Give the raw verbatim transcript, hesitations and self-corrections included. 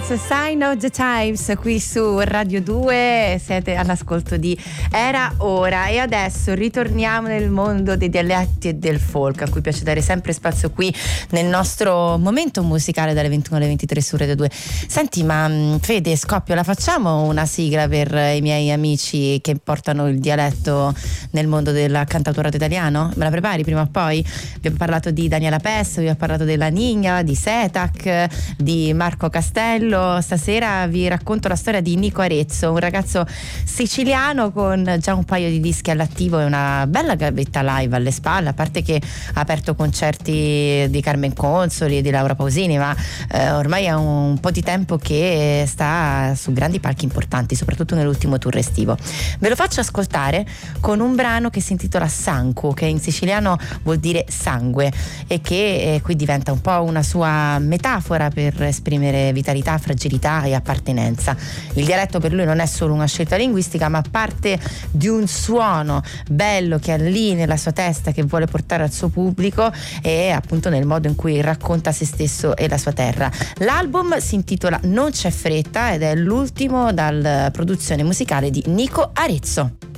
Miles, Sign of the Times, qui su Radio due, siete all'ascolto di Era Ora. E adesso ritorniamo nel mondo dei dialetti e del folk, a cui piace dare sempre spazio qui nel nostro momento musicale dalle ventuno alle ventitré su Radio due. Senti, ma Fede, Scoppio, la facciamo una sigla per i miei amici che portano il dialetto nel mondo del cantautorato italiano? Me la prepari prima o poi? Vi ho parlato di Daniela Pes, vi ho parlato della Nigna, di Setac, di Marco Castello. Stasera vi racconto la storia di Nico Arezzo, un ragazzo siciliano con già un paio di dischi all'attivo e una bella gavetta live alle spalle, a parte che ha aperto concerti di Carmen Consoli e di Laura Pausini, ma eh, ormai è un po' di tempo che sta su grandi palchi importanti, soprattutto nell'ultimo tour estivo. Ve lo faccio ascoltare con un brano che si intitola Sanku, che in siciliano vuol dire sangue, e che eh, qui diventa un po' una sua metafora per esprimere vitalità, fragilità e appartenenza. Il dialetto per lui non è solo una scelta linguistica, ma parte di un suono bello che ha lì nella sua testa, che vuole portare al suo pubblico, e appunto nel modo in cui racconta se stesso e la sua terra. L'album si intitola Non c'è fretta ed è l'ultimo dalla produzione musicale di Nico Arezzo.